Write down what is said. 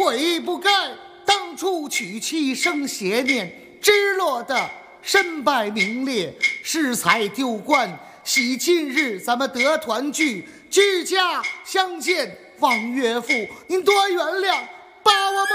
悔不该当初娶妻生邪念，只落得身败名裂，失财丢官。喜今日咱们得团聚，居家相见望岳父，您多原谅，把我们